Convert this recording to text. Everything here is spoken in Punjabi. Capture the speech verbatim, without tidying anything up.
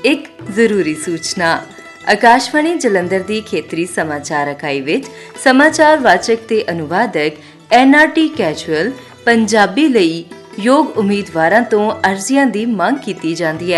ਇੱਕ ਜ਼ਰੂਰੀ ਸੂਚਨਾ। ਆਕਾਸ਼ਵਾਣੀ ਜਲੰਧਰ ਦੀ ਖੇਤਰੀ ਸਮਾਚਾਰ ਇਕਾਈ ਵਿੱਚ ਸਮਾਚਾਰ ਵਾਚਕ ਤੇ ਅਨੁਵਾਦਕ N R T casual Punjabi ਲਈ ਯੋਗ ਉਮੀਦਵਾਰਾਂ ਤੋਂ ਅਰਜ਼ੀਆਂ ਦੀ ਮੰਗ ਕੀਤੀ ਜਾਂਦੀ ਹੈ।